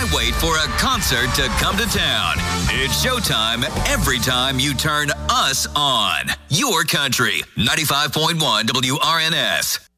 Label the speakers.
Speaker 1: can't wait for a concert to come to town. It's showtime every time you turn us on. Your country, 95.1 WRNS.